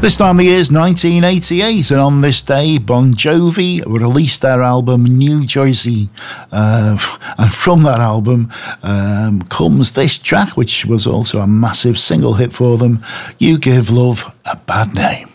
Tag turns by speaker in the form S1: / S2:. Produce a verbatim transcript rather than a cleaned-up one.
S1: This time the year is nineteen eighty-eight, and on this day, Bon Jovi released their album New Jersey. Uh, and from that album um, comes this track, which was also a massive single hit for them, You Give Love a Bad Name.